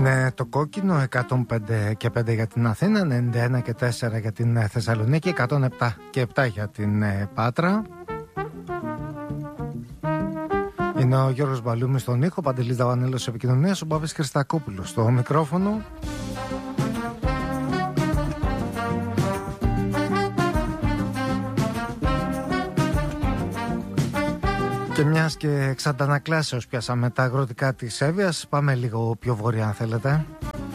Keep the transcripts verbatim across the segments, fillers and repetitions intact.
Είναι το κόκκινο, εκατόν πέντε και πέντε για την Αθήνα, ενενήντα ένα και τέσσερα για την Θεσσαλονίκη, εκατόν επτά και επτά για την Πάτρα. Είναι ο Γιώργος Μπαλούμης στον ήχο, Παντελής Δαβανέλος επικοινωνίας, ο Μπάβης Χριστακόπουλος στο μικρόφωνο. Και μιας και εξ αντανακλάσεως πιάσαμε τα αγροτικά της Εύβοιας, πάμε λίγο πιο βόρεια αν θέλετε.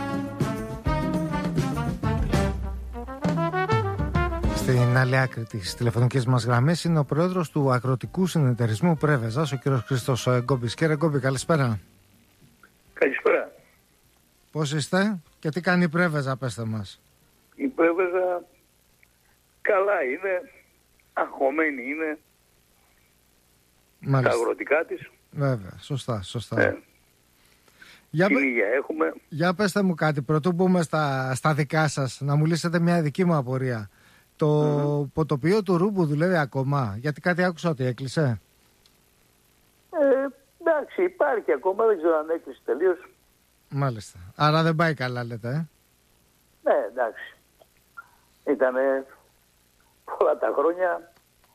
Στην άλλη άκρη της τηλεφωνικής μας γραμμής είναι ο πρόεδρος του Αγροτικού Συνεταιρισμού Πρέβεζας, ο κύριος Χρήστος Γκόμπης. Κύριε Γκόμπη, καλησπέρα. Καλησπέρα. Πώς είστε και τι κάνει η Πρέβεζα, πέστε μας. Η Πρέβεζα καλά είναι, αγχωμένη είναι. Μάλιστα. Τα αγροτικά της. Βέβαια, σωστά, σωστά. Ε, για, την υγεία έχουμε. Για πέστε μου κάτι, πρωτού μπούμε στα, στα δικά σας, να μου λύσετε μια δική μου απορία. Το mm-hmm. ποτοπίο του Ρούμπου δουλεύει ακόμα, γιατί κάτι άκουσα ότι έκλεισε. Ε, εντάξει, υπάρχει ακόμα, δεν ξέρω αν έκλεισε τελείως. Μάλιστα. Άρα δεν πάει καλά, λέτε, ε? Ναι, εντάξει. Ήτανε πολλά τα χρόνια.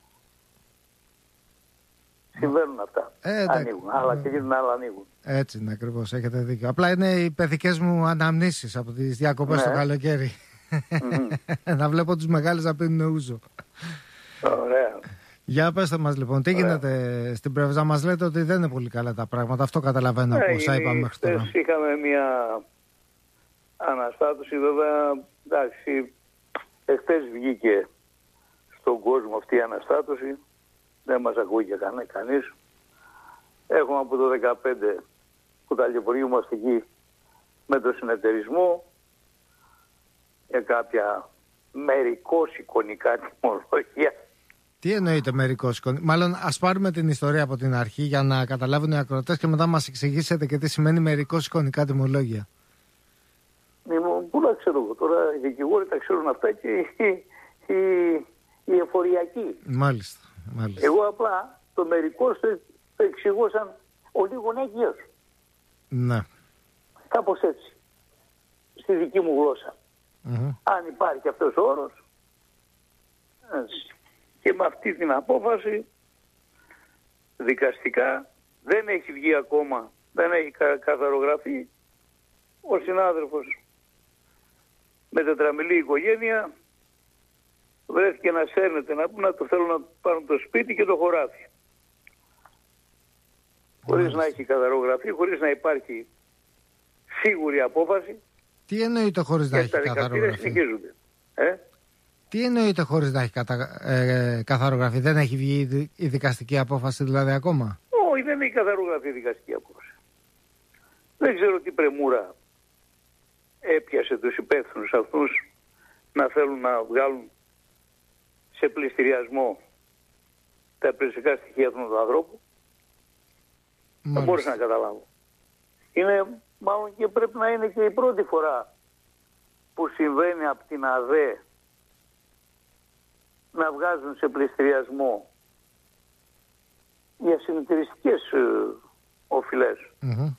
Συμβαίνουν αυτά. Ε, ανοίγουν. Άλλα κλείνουν, άλλα ανοίγουν. Έτσι είναι ακριβώς, έχετε δίκιο. Απλά είναι οι παιδικές μου αναμνήσεις από τις διακοπές ναι. το καλοκαίρι. Mm-hmm. Να βλέπω τους μεγάλους να πίνουν ούζο. Ωραία. Για πέστε μας λοιπόν, τι Ωραία. γίνεται στην Πρέβεζα? Μας λέτε ότι δεν είναι πολύ καλά τα πράγματα. Αυτό καταλαβαίνω από όσα είπαμε μέχρι τώρα. Είχαμε μια αναστάτωση, βέβαια. Εντάξει, εχθές βγήκε στον κόσμο αυτή η αναστάτωση. Δεν μας ακούγε κανέ, κανείς. Έχουμε από το δεκαπέντε που ταλαιπωρούμαστε εκεί με το συνεταιρισμό για κάποια μερικώς εικονικά τιμολόγια. Τι εννοείται μερικώς εικονικά? Μάλλον ας πάρουμε την ιστορία από την αρχή για να καταλάβουν οι ακροατές και μετά μας εξηγήσετε και τι σημαίνει μερικώς εικονικά τιμολόγια. Πού να ξέρω εγώ τώρα, οι δικηγόροι τα ξέρουν αυτά και οι, οι, οι εφοριακοί. Μάλιστα. Μάλιστα. Εγώ απλά το μερικώς το, το εξηγώ σαν ο λίγον έγκυος. Ναι. Κάπως έτσι. Στη δική μου γλώσσα. Mm-hmm. Αν υπάρχει αυτός ο όρος. Έτσι. Και με αυτή την απόφαση δικαστικά δεν έχει βγει ακόμα, δεν έχει κα, καθαρογραφεί ο συνάδελφος με τετραμιλή οικογένεια. Βρέθηκε να σέρνεται, να πούμε, να το θέλουν να πάρουν το σπίτι και το χωράφι. Χωρίς να έχει καθαρογραφεί, χωρίς να υπάρχει σίγουρη απόφαση. Τι εννοείται χωρίς να έχει καθαρογραφεί? Ε? Τι εννοείται χωρίς να έχει κατα... ε, καθαρογραφεί? Δεν έχει βγει η δικαστική απόφαση δηλαδή ακόμα? Όχι, δεν έχει καθαρογραφεί η δικαστική απόφαση. Δεν ξέρω τι πρεμούρα έπιασε τους υπεύθυνους αυτούς να θέλουν να βγάλουν σε πληστηριασμό τα υπηρεσιακά στοιχεία του ανθρώπου. Δεν μπορούσα να καταλάβω. Είναι μάλλον και πρέπει να είναι και η πρώτη φορά που συμβαίνει από την ΑΔΕ να βγάζουν σε πληστηριασμό για συνεταιριστικές ε, οφειλές. Mm-hmm.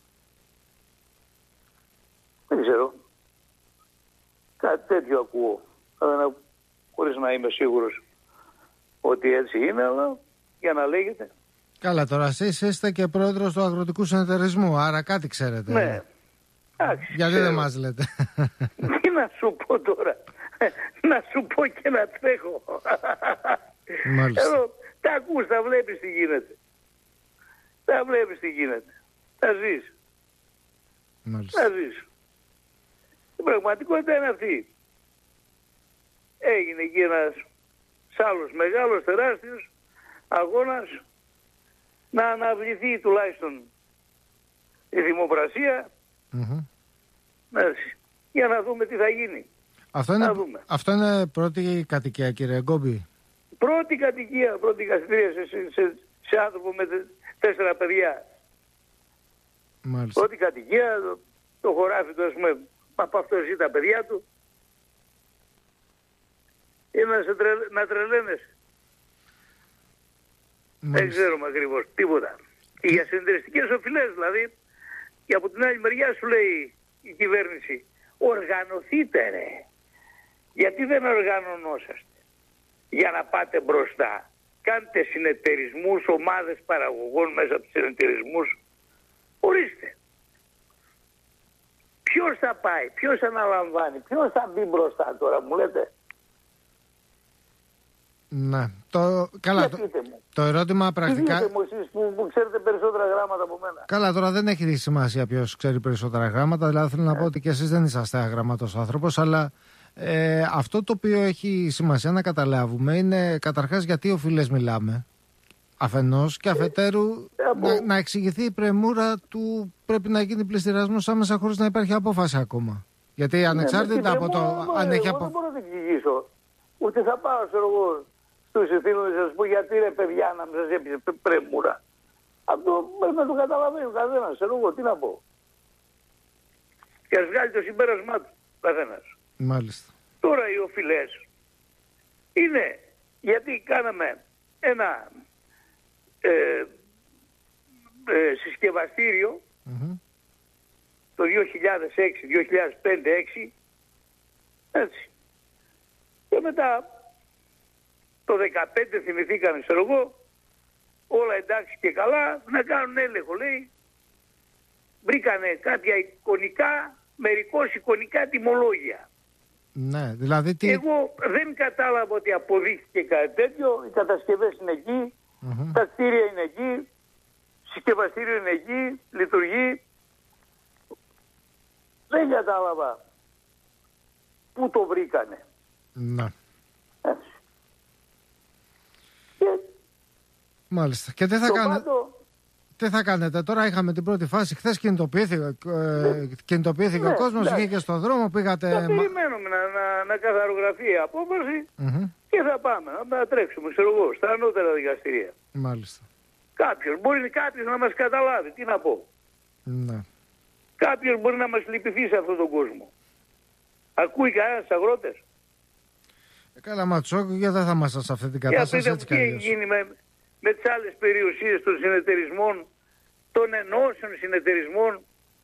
Δεν ξέρω. Κάτι τέτοιο ακούω. Αλλά χωρίς να είμαι σίγουρος ότι έτσι είναι, αλλά για να λέγεται. Καλά, τώρα εσείς είστε και πρόεδρος του Αγροτικού Συνεταιρισμού, άρα κάτι ξέρετε. Ναι. Άξι, γιατί ξέρω. δεν μας λέτε? Τι να σου πω τώρα? Να σου πω και να τρέχω. Μάλιστα. Εδώ τα ακούς, τα βλέπεις τι γίνεται. Τα βλέπεις τι γίνεται. Τα ζεις. Μάλιστα. Τα ζεις. Η πραγματικότητα είναι αυτή. Έγινε εκεί ένας άλλος μεγάλος, τεράστιος αγώνας να αναβληθεί τουλάχιστον η δημοπρασία. Mm-hmm. Έτσι, για να δούμε τι θα γίνει. Αυτό είναι, αυτό είναι πρώτη κατοικία, κύριε Γκόμπη? Πρώτη κατοικία, πρώτη κατοικία σε, σε, σε, σε άνθρωπο με τέσσερα παιδιά. Μάλιστα. Πρώτη κατοικία, το, το χωράφι του, ας πούμε, από αυτό ζει τα παιδιά του. Είναι να, τρε, να τρελαίνεσαι. Δεν ξέρουμε ακριβώς τίποτα. Και για συντηρητικές οφειλές, δηλαδή, Και από την άλλη μεριά σου λέει η κυβέρνηση, οργανωθείτε ρε. Γιατί δεν οργανωνόσαστε για να πάτε μπροστά? Κάντε συνεταιρισμούς, ομάδες παραγωγών μέσα από τους συνεταιρισμούς. Ορίστε. Ποιος θα πάει, ποιος αναλαμβάνει, ποιος θα μπει μπροστά τώρα, μου λέτε? Ναι. Το, καλά, το, το ερώτημα πρακτικά... Πείτε μου εσείς που, που ξέρετε περισσότερα γράμματα από μένα. Καλά, τώρα δεν έχει σημασία ποιος ξέρει περισσότερα γράμματα. Δηλαδή θέλω να πω ότι και εσείς δεν είσαστε αγραμματός άνθρωπος, αλλά ε, αυτό το οποίο έχει σημασία να καταλάβουμε είναι καταρχάς γιατί οφείλες μιλάμε. Αφενός και αφετέρου ε, από... να, να εξηγηθεί η πρεμούρα του πρέπει να γίνει πληστηριασμός άμεσα χωρίς να υπάρχει απόφαση ακόμα. Γιατί ανεξάρτητα ναι, από το... Πρεμούρα, αν έχει απο... δεν μπορώ να την εξηγήσω. Ούτε θα πάω εγώ στους ηθήνους να σας πω γιατί ρε παιδιά να μην σας έπισε πρεμούρα. Αυτό πρέπει να το καταλαβαίνει ο καθένας. Ξέρω εγώ τι να πω. Και ας βγάλει το συμπέρασμά του καθένας. Μάλιστα. Τώρα οι οφειλές είναι γιατί κάναμε ένα ε, ε, συσκευαστήριο mm-hmm. το δύο χιλιάδες έξι, δύο χιλιάδες πέντε έξι έτσι. Και μετά το δεκαπέντε θυμηθήκανε, ξέρω εγώ, όλα εντάξει και καλά, να κάνουν έλεγχο, λέει. Βρήκανε κάποια εικονικά, μερικώς εικονικά τιμολόγια. Ναι, δηλαδή τι... Εγώ δεν κατάλαβα ότι αποδείχθηκε κάτι τέτοιο. Οι κατασκευές είναι εκεί, mm-hmm. τα κτίρια είναι εκεί, συσκευαστήριο είναι εκεί, λειτουργεί. Δεν κατάλαβα πού το βρήκανε. Ναι. Έτσι. Και... Μάλιστα. Και τι θα, κάνε... πάντο... τι θα κάνετε τώρα? Είχαμε την πρώτη φάση. Χθες κινητοποιήθηκε, ε, κινητοποιήθηκε ναι, ο κόσμος, ναι. Βγήκε στον δρόμο, πήγατε... Θα περιμένουμε να, να, να καθαρογραφεί η απόφαση mm-hmm. και θα πάμε να τρέξουμε, ξέρω εγώ, στα ανώτερα δικαστηρία. Μάλιστα. Κάποιος, μπορεί κάποιος να μας καταλάβει, τι να πω. Ναι. Κάποιος μπορεί να μας λυπηθεί σε αυτόν τον κόσμο. Ακούει κανένας αγρότες? Ε, καλά, Ματσόκ, γιατί δεν θα είμαστε σε αυτή την κατάσταση. Έτσι, τι έχει γίνει με, με τις άλλες περιουσίες των συνεταιρισμών, των ενώσεων συνεταιρισμών.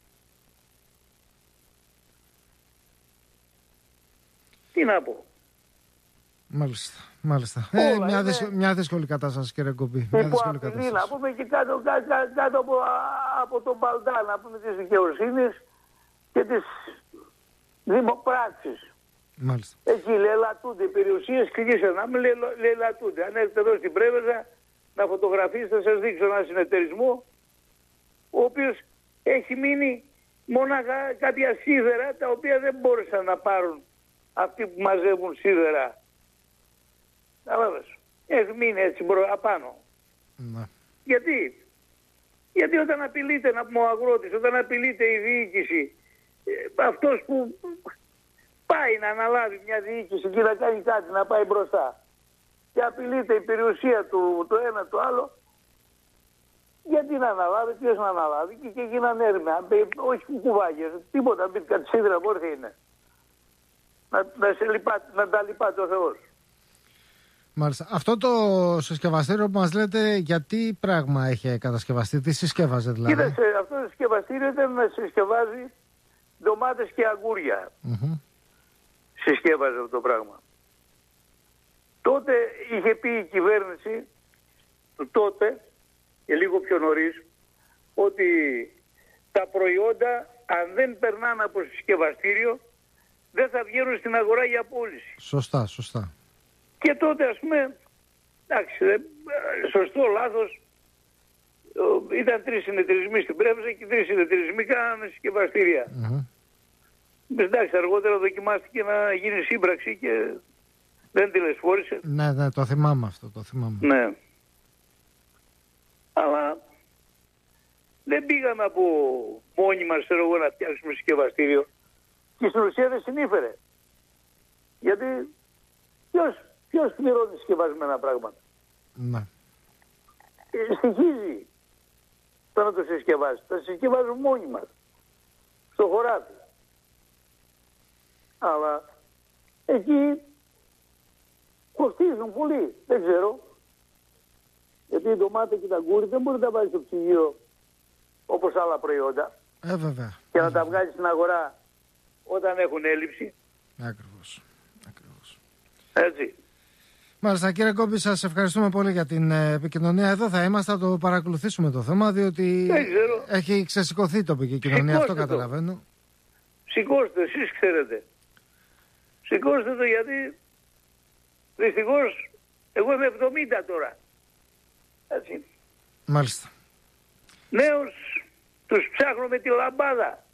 Τι να πω. Μάλιστα, μάλιστα. Ε, μια, είναι... δύσκολη, μια δύσκολη κατάσταση, κύριε Κομπή. Υπό απειλή, να πούμε και κάτω, κάτω, κάτω από, από τον παλτά, να πούμε της δικαιοσύνης και της δημοπράξης. Μάλιστα. Εκεί λελατούνται οι περιουσίες, κλείσαν να μην λελατούνται. Αν έρθετε εδώ στην Πρέβεζα να φωτογραφίσετε, θα σας δείξω ένα συνεταιρισμό ο οποίος έχει μείνει μονάχα κάποια σίδερα τα οποία δεν μπόρεσαν να πάρουν αυτοί που μαζεύουν σίδερα. Καταλάβες. Έχει μείνει έτσι απάνω. Ναι. Γιατί? Γιατί όταν απειλείται να πούμε ο αγρότης, όταν απειλείται η διοίκηση, αυτός που πάει να αναλάβει μια διοίκηση και να κάνει κάτι, να πάει μπροστά και απειλείται η περιουσία του το ένα το άλλο, γιατί να αναλάβει, ποιος να αναλάβει και, και γίναν έρευνα, όχι κουκουβάγες, τίποτα, μπει κάτι σίδερα πόρθια είναι. Να, να, σε λυπά, να τα λυπάται ο Θεός. Μάλιστα. Αυτό το συσκευαστήριο που μας λέτε, γιατί πράγμα έχει κατασκευαστεί, τι συσκεύαζε δηλαδή? Κοίταξε, αυτό το συσκευαστήριο ήταν να συσκευάζει ντομάτες και αγκούρια. Mm-hmm. Συσκεύαζε αυτό το πράγμα. Τότε είχε πει η κυβέρνηση, τότε και λίγο πιο νωρίς, ότι τα προϊόντα αν δεν περνάνε από συσκευαστήριο δεν θα βγαίνουν στην αγορά για πώληση. Σωστά, σωστά. Και τότε ας πούμε, εντάξει, σωστό, λάθος, ήταν τρεις συνεταιρισμοί στην Πρέβεζα και τρεις συνεταιρισμοί κάνανε συσκευαστήρια. Mm-hmm. Εντάξει, αργότερα δοκιμάστηκε να γίνει σύμπραξη και δεν τηλεσφόρησε. Ναι, ναι, το θυμάμαι αυτό, το θυμάμαι. Ναι. Αλλά δεν πήγαμε από μόνοι μας, ξέρω εγώ, να φτιάξουμε συσκευαστήριο και στην ουσία δεν συνήφερε. Γιατί ποιος, ποιος πληρώνει συσκευασμένα πράγματα? Ναι. Ε, στοιχίζει το να το συσκευάσει. Τα συσκευάζουν μόνοι μας. Στο χωράφι. Αλλά εκεί κοστίζουν πολύ. Δεν ξέρω. Γιατί η ντομάτα και τα γκούρι δεν μπορεί να τα βάλει στο ψυγείο όπως άλλα προϊόντα. Ε, βέβαια. Και ε, να βέβαια. τα βγάλει στην αγορά όταν έχουν έλλειψη. Ακριβώς. Ακριβώς. Έτσι. Μάλιστα, κύριε Κόμπη, σας ευχαριστούμε πολύ για την επικοινωνία. Εδώ θα είμαστε, θα το παρακολουθήσουμε το θέμα, διότι έχει ξεσηκωθεί η τοπική κοινωνία, Σηκώστε αυτό το. καταλαβαίνω. Σηκώστε, εσείς ξέρετε. Σηκώστε το, γιατί δυστυχώς εγώ είμαι εβδομήντα τώρα. Έτσι. Μάλιστα. Νέους τους ψάχνω με τη λαμπάδα.